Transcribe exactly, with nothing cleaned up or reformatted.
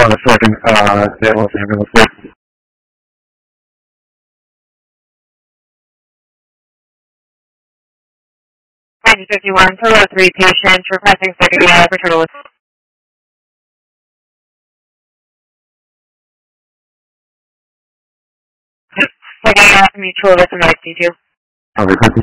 on a second, uh, Dallas ambulance, please. nine fifty-one, total of three patients, requesting second uh, for total of... Second uh, mutual with some I C two. Okay,